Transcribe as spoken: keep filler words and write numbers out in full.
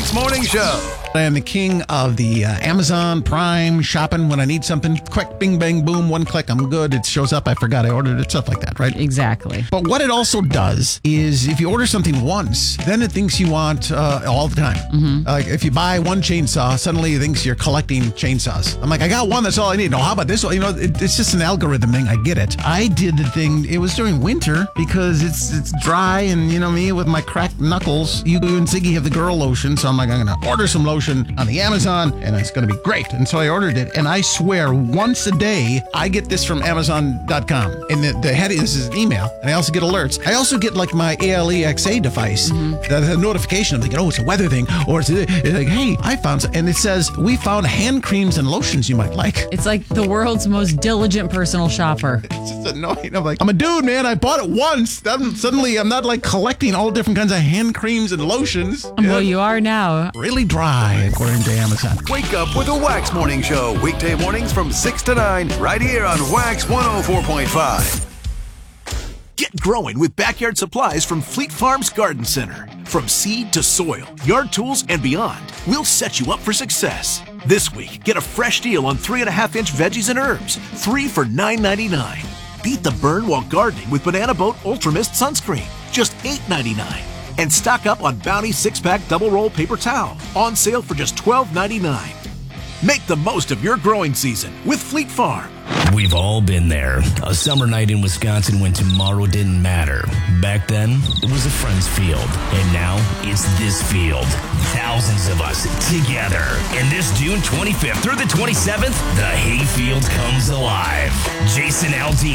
Wax Morning Show. I am the king of the uh, Amazon Prime shopping. When I need something, quick, bing, bang, boom, one click, I'm good. It shows up. I forgot I ordered it, stuff like that, right? Exactly. But what it also does is if you order something once, then it thinks you want uh, all the time. Mm-hmm. Like if you buy one chainsaw, suddenly it thinks you're collecting chainsaws. I'm like, I got one. That's all I need. No, how about this one? You know, it, it's just an algorithm thing. I get it. I did the thing. It was during winter because it's it's dry and, you know me, with my cracked knuckles, you and Ziggy have the girl lotion. So I'm like, I'm going to order some lotion on the Amazon and it's going to be great. And so I ordered it. And I swear once a day, I get this from Amazon dot com. And the, the head this is an email. And I also get alerts. I also get like my A L E X A device, mm-hmm. the, the notification of like, oh, it's a weather thing. Or it's, it's like, hey, I found some. And it says, we found hand creams and lotions you might like. It's like the world's most diligent personal shopper. It's just annoying. I'm like, I'm a dude, man. I bought it once. Then suddenly I'm not like collecting all different kinds of hand creams and lotions. Well, yeah. You are now. Really dry, according to Amazon. Wake up with a Wax Morning Show. Weekday mornings from six to nine, right here on Wax one oh four point five. Get growing with backyard supplies from Fleet Farms Garden Center. From seed to soil, yard tools, and beyond, we'll set you up for success. This week, get a fresh deal on three and a half inch veggies and herbs, three for nine ninety-nine. Beat the burn while gardening with Banana Boat Ultra Mist Sunscreen, just eight ninety-nine. And stock up on Bounty six-pack double roll paper towel, on sale for just twelve ninety-nine. Make the most of your growing season with Fleet Farm. We've all been there. A summer night in Wisconsin when tomorrow didn't matter. Back then, it was a friend's field. And now, it's this field. Thousands of us together. And this June twenty-fifth through the twenty-seventh, the hayfield comes alive. Jason Aldean